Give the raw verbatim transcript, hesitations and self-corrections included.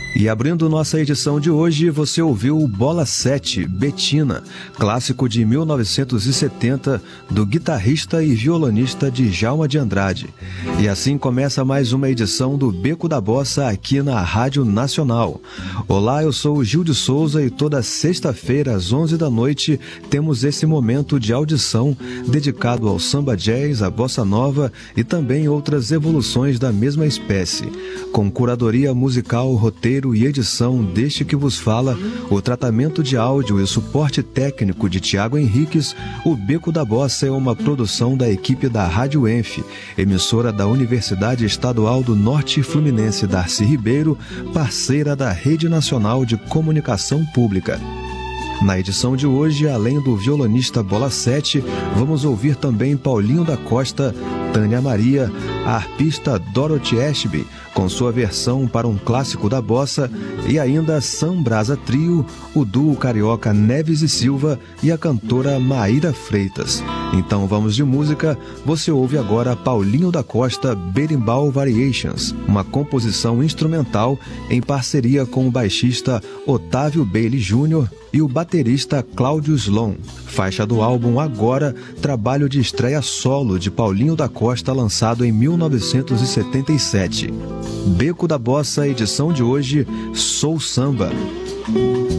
E abrindo nossa edição de hoje, você ouviu o Bola sete, Betina, clássico de mil novecentos e setenta, do guitarrista e violonista Djalma de Andrade. E assim começa mais uma edição do Beco da Bossa aqui na Rádio Nacional. Olá, eu sou o Gil de Souza e toda sexta-feira às onze da noite temos esse momento de audição dedicado ao samba jazz, à bossa nova e também outras evoluções da mesma espécie. Com curadoria musical, roteiro e edição deste que vos fala, o tratamento de áudio e suporte técnico de Tiago Henriques, o Beco da Bossa é uma produção da equipe da Rádio Enf, emissora da Universidade Estadual do Norte Fluminense Darcy Ribeiro, parceira da Rede Nacional de Comunicação Pública. Na edição de hoje, além do violonista Bola sete, vamos ouvir também Paulinho da Costa, Tânia Maria, a arpista Dorothy Ashby, com sua versão para um clássico da bossa, e ainda Sam Brasa Trio, o duo carioca Neves e Silva e a cantora Maíra Freitas. Então vamos de música, você ouve agora Paulinho da Costa, Berimbau Variations, uma composição instrumental em parceria com o baixista Otávio Bailey Júnior e o baterista Cláudio Slon. Faixa do álbum Agora, trabalho de estreia solo de Paulinho da Costa, lançado em mil novecentos e setenta e sete. Beco da Bossa, edição de hoje, Sou Samba.